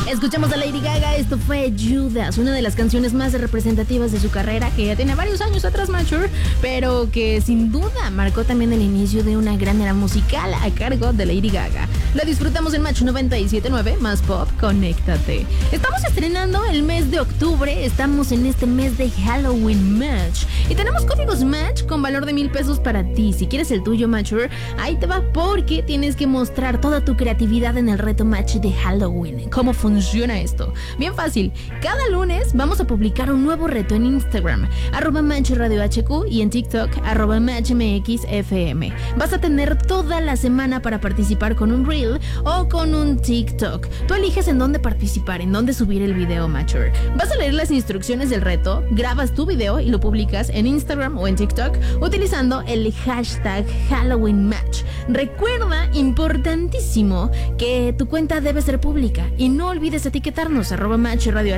Escuchamos a Lady Gaga, esto fue Judas, una de las canciones más representativas de su carrera, que ya tiene varios años atrás, Mature, pero que sin duda marcó también el inicio de una gran era musical a cargo de Lady Gaga. La disfrutamos en Match 97.9, más pop, conéctate. Estamos estrenando el mes de octubre, estamos en este mes de Halloween Match y tenemos códigos Match con valor de $1,000 para ti. Si quieres el tuyo, Mature, ahí te va, porque tienes que mostrar toda tu creatividad en el reto Match de Halloween. ¿Cómo funciona esto? Bien fácil, cada lunes vamos a publicar un nuevo reto en Instagram, @MatchRadioHQ, y en TikTok, @MatchMXFM. Vas a tener toda la semana para participar con un Reel o con un TikTok. Tú eliges en dónde participar, en dónde subir el video, Mature. Vas a leer las instrucciones del reto, grabas tu video y lo publicas en Instagram o en TikTok utilizando el hashtag Halloween Match. Recuerda, importantísimo, que tu cuenta debe ser pública y no olvides etiquetarnos @MatchRadioHQ